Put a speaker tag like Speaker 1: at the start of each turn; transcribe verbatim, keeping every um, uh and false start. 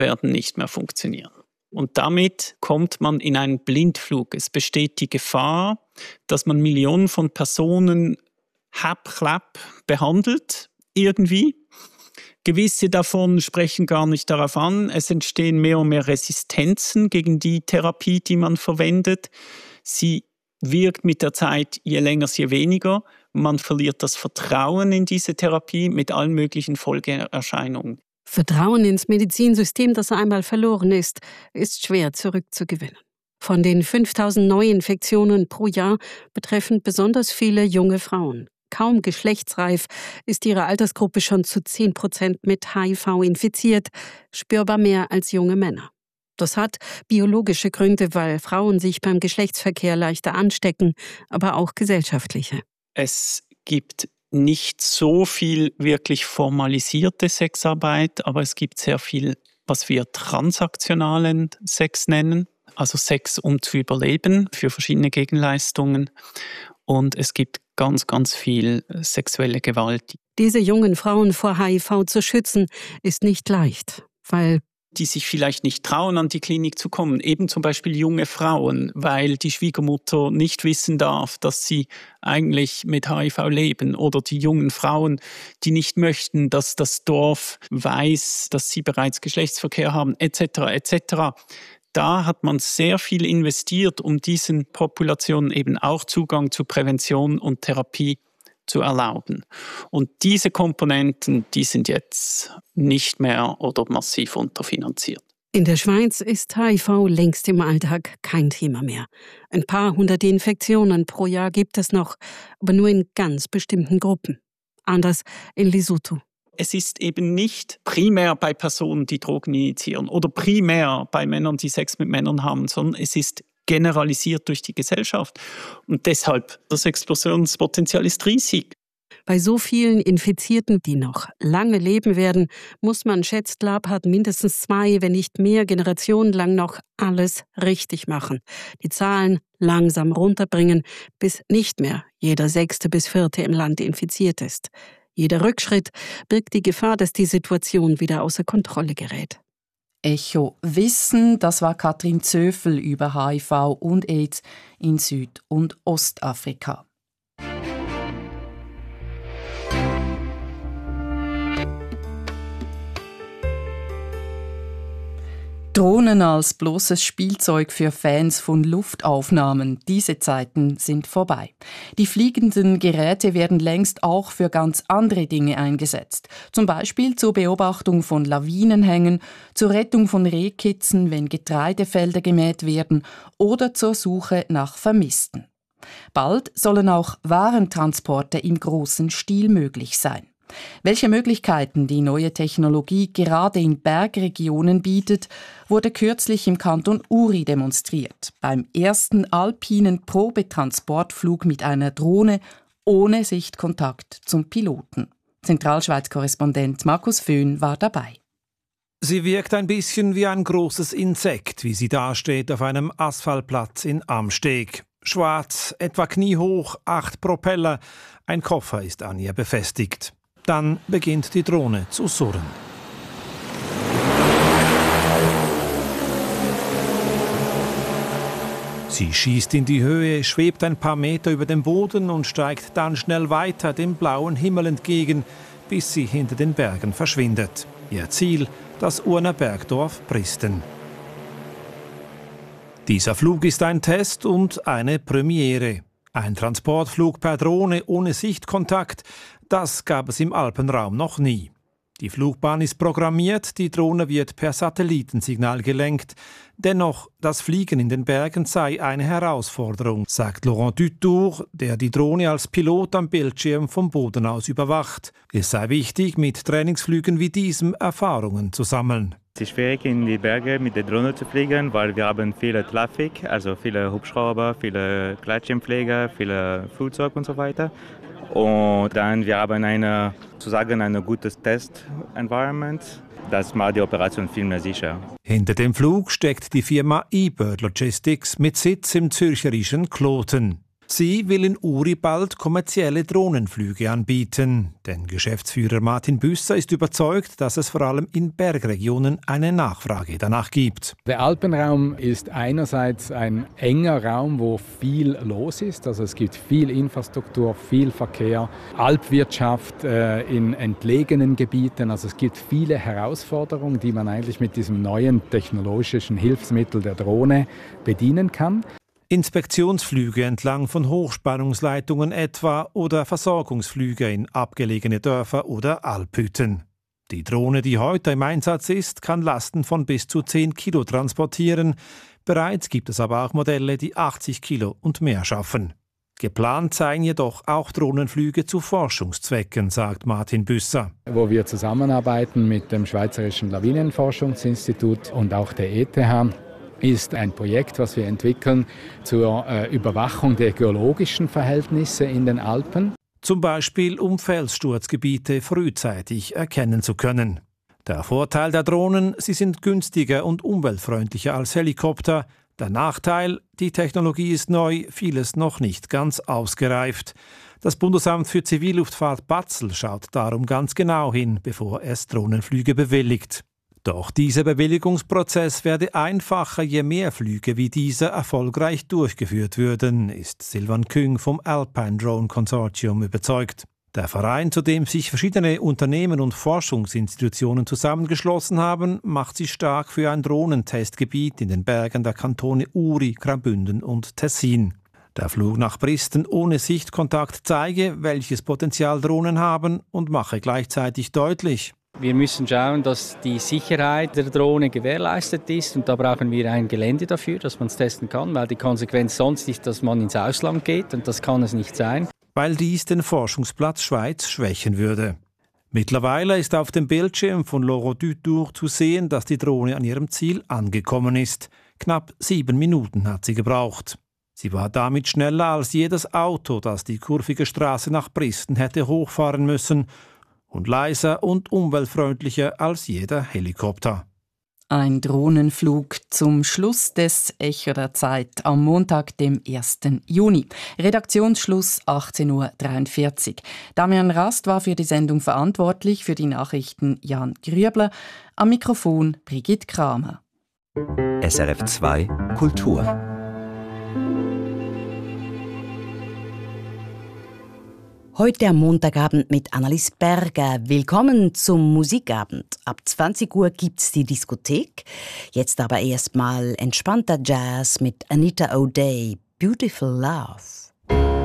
Speaker 1: werden nicht mehr funktionieren. Und damit kommt man in einen Blindflug. Es besteht die Gefahr, dass man Millionen von Personen hab-clap behandelt, irgendwie. Gewisse davon sprechen gar nicht darauf an. Es entstehen mehr und mehr Resistenzen gegen die Therapie, die man verwendet. Sie wirkt mit der Zeit je länger, je weniger. Man verliert das Vertrauen in diese Therapie mit allen möglichen Folgeerscheinungen.
Speaker 2: Vertrauen ins Medizinsystem, das einmal verloren ist, ist schwer zurückzugewinnen. Von den fünftausend Neuinfektionen pro Jahr betreffen besonders viele junge Frauen. Kaum geschlechtsreif ist ihre Altersgruppe schon zu zehn Prozent mit H I V infiziert, spürbar mehr als junge Männer. Das hat biologische Gründe, weil Frauen sich beim Geschlechtsverkehr leichter anstecken, aber auch gesellschaftliche.
Speaker 1: Es gibt nicht so viel wirklich formalisierte Sexarbeit, aber es gibt sehr viel, was wir transaktionalen Sex nennen, also Sex, um zu überleben, für verschiedene Gegenleistungen. Und es gibt ganz, ganz viel sexuelle Gewalt.
Speaker 2: Diese jungen Frauen vor H I V zu schützen, ist nicht leicht, weil
Speaker 1: die sich vielleicht nicht trauen, an die Klinik zu kommen. Eben zum Beispiel junge Frauen, weil die Schwiegermutter nicht wissen darf, dass sie eigentlich mit H I V leben. Oder die jungen Frauen, die nicht möchten, dass das Dorf weiß, dass sie bereits Geschlechtsverkehr haben, et cetera et cetera. Da hat man sehr viel investiert, um diesen Populationen eben auch Zugang zu Prävention und Therapie zu erlauben. Und diese Komponenten, die sind jetzt nicht mehr oder massiv unterfinanziert.
Speaker 2: In der Schweiz ist H I V längst im Alltag kein Thema mehr. Ein paar hundert Infektionen pro Jahr gibt es noch, aber nur in ganz bestimmten Gruppen. Anders in Lesotho.
Speaker 1: Es ist eben nicht primär bei Personen, die Drogen injizieren oder primär bei Männern, die Sex mit Männern haben, sondern es ist generalisiert durch die Gesellschaft. Und deshalb, das Explosionspotenzial ist riesig.
Speaker 2: Bei so vielen Infizierten, die noch lange leben werden, muss man, schätzt Labhardt, mindestens zwei, wenn nicht mehr Generationen lang noch alles richtig machen. Die Zahlen langsam runterbringen, bis nicht mehr jeder Sechste bis Vierte im Land infiziert ist. Jeder Rückschritt birgt die Gefahr, dass die Situation wieder außer Kontrolle gerät.
Speaker 3: Echo Wissen, das war Katrin Zöfel über H I V und AIDS in Süd- und Ostafrika. Drohnen als bloßes Spielzeug für Fans von Luftaufnahmen. Diese Zeiten sind vorbei. Die fliegenden Geräte werden längst auch für ganz andere Dinge eingesetzt. Zum Beispiel zur Beobachtung von Lawinenhängen, zur Rettung von Rehkitzen, wenn Getreidefelder gemäht werden oder zur Suche nach Vermissten. Bald sollen auch Warentransporte im großen Stil möglich sein. Welche Möglichkeiten die neue Technologie gerade in Bergregionen bietet, wurde kürzlich im Kanton Uri demonstriert. Beim ersten alpinen Probetransportflug mit einer Drohne ohne Sichtkontakt zum Piloten. Zentralschweiz-Korrespondent Markus Föhn war dabei.
Speaker 4: Sie wirkt ein bisschen wie ein großes Insekt, wie sie dasteht auf einem Asphaltplatz in Amsteg. Schwarz, etwa kniehoch, acht Propeller, ein Koffer ist an ihr befestigt. Dann beginnt die Drohne zu surren. Sie schießt in die Höhe, schwebt ein paar Meter über dem Boden und steigt dann schnell weiter dem blauen Himmel entgegen, bis sie hinter den Bergen verschwindet. Ihr Ziel, das Urner Bergdorf Pristen. Dieser Flug ist ein Test und eine Premiere. Ein Transportflug per Drohne ohne Sichtkontakt, das gab es im Alpenraum noch nie. Die Flugbahn ist programmiert, die Drohne wird per Satellitensignal gelenkt. Dennoch, das Fliegen in den Bergen sei eine Herausforderung, sagt Laurent Dutour, der die Drohne als Pilot am Bildschirm vom Boden aus überwacht. Es sei wichtig, mit Trainingsflügen wie diesem Erfahrungen zu sammeln.
Speaker 5: Es ist schwierig, in die Berge mit der Drohne zu fliegen, weil wir haben viele Traffic, also viele Hubschrauber, viele Gleitschirmflieger, viele Flugzeuge und so weiter. Und dann wir haben eine, sozusagen ein gutes Test-Environment. Das macht die Operation viel mehr sicher.
Speaker 4: Hinter dem Flug steckt die Firma eBird Logistics mit Sitz im zürcherischen Kloten. Sie will in Uri bald kommerzielle Drohnenflüge anbieten. Denn Geschäftsführer Martin Büsser ist überzeugt, dass es vor allem in Bergregionen eine Nachfrage danach gibt.
Speaker 6: Der Alpenraum ist einerseits ein enger Raum, wo viel los ist. Also es gibt viel Infrastruktur, viel Verkehr, Alpwirtschaft äh, in entlegenen Gebieten. Also es gibt viele Herausforderungen, die man eigentlich mit diesem neuen technologischen Hilfsmittel der Drohne bedienen kann.
Speaker 4: Inspektionsflüge entlang von Hochspannungsleitungen etwa oder Versorgungsflüge in abgelegene Dörfer oder Alphütten. Die Drohne, die heute im Einsatz ist, kann Lasten von bis zu zehn Kilo transportieren. Bereits gibt es aber auch Modelle, die achtzig Kilo und mehr schaffen. Geplant seien jedoch auch Drohnenflüge zu Forschungszwecken, sagt Martin Büsser.
Speaker 6: Wo wir zusammenarbeiten mit dem Schweizerischen Lawinenforschungsinstitut und auch der E T H, ist ein Projekt, was wir entwickeln zur äh, Überwachung der geologischen Verhältnisse in den Alpen.
Speaker 4: Zum Beispiel, um Felssturzgebiete frühzeitig erkennen zu können. Der Vorteil der Drohnen, sie sind günstiger und umweltfreundlicher als Helikopter. Der Nachteil, die Technologie ist neu, vieles noch nicht ganz ausgereift. Das Bundesamt für Zivilluftfahrt Batzl schaut darum ganz genau hin, bevor es Drohnenflüge bewilligt. Doch dieser Bewilligungsprozess werde einfacher, je mehr Flüge wie dieser erfolgreich durchgeführt würden, ist Silvan Küng vom Alpine Drone Consortium überzeugt. Der Verein, zu dem sich verschiedene Unternehmen und Forschungsinstitutionen zusammengeschlossen haben, macht sich stark für ein Drohnentestgebiet in den Bergen der Kantone Uri, Graubünden und Tessin. Der Flug nach Bristen ohne Sichtkontakt zeige, welches Potenzial Drohnen haben und mache gleichzeitig deutlich:
Speaker 7: Wir müssen schauen, dass die Sicherheit der Drohne gewährleistet ist, und da brauchen wir ein Gelände dafür, dass man es testen kann, weil die Konsequenz sonst ist, dass man ins Ausland geht, und das kann es nicht sein.
Speaker 4: Weil dies den Forschungsplatz Schweiz schwächen würde. Mittlerweile ist auf dem Bildschirm von Laurent Dutour zu sehen, dass die Drohne an ihrem Ziel angekommen ist. Knapp sieben Minuten hat sie gebraucht. Sie war damit schneller als jedes Auto, das die kurvige Straße nach Bristen hätte hochfahren müssen, und leiser und umweltfreundlicher als jeder Helikopter.
Speaker 3: Ein Drohnenflug zum Schluss des Echo der Zeit am Montag, dem ersten Juni. Redaktionsschluss achtzehn Uhr dreiundvierzig. Damian Rast war für die Sendung verantwortlich, für die Nachrichten Jan Grübler, am Mikrofon Brigitte Kramer.
Speaker 8: S R F zwei Kultur.
Speaker 9: Heute am Montagabend mit Annelies Berger. Willkommen zum Musikabend. Ab zwanzig Uhr gibt's die Diskothek. Jetzt aber erstmal entspannter Jazz mit Anita O'Day. Beautiful Love.